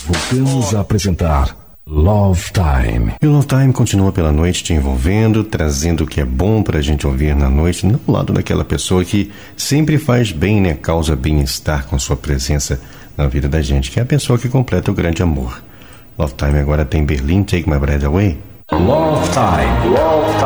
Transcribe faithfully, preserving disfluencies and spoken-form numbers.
Voltamos a apresentar Love Time. E o Love Time continua pela noite te envolvendo, trazendo o que é bom pra gente ouvir na noite, não ao lado daquela pessoa que sempre faz bem, né? Causa bem-estar com sua presença na vida da gente, que é a pessoa que completa o grande amor. Love Time agora tem Berlim, Take My Breath Away. Love Time. Love Time.